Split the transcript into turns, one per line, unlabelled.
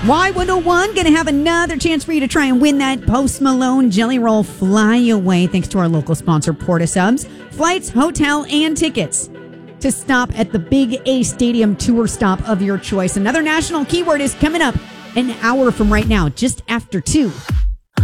Y101 going to have another chance for you to try and win that Post Malone Jelly Roll Flyaway thanks to our local sponsor, Porta Subs. Flights, hotel, and tickets to stop at the Big A Stadium tour stop of your choice. Another national keyword is coming up an hour from right now, just after 2.